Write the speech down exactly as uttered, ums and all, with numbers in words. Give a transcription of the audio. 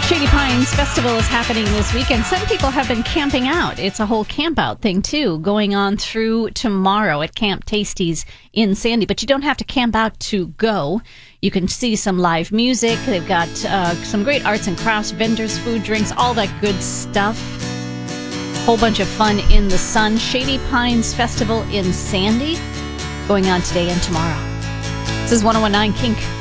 Shady Pines Festival is happening this weekend. Some people have been camping out. It's a whole camp out thing, too, going on through tomorrow at Camp Tasties in Sandy. But you don't have to camp out to go. You can see some live music. They've got uh, some great arts and crafts, vendors, food, drinks, all that good stuff. Whole bunch of fun in the sun. Shady Pines Festival in Sandy going on today and tomorrow. This is one oh one nine Kink.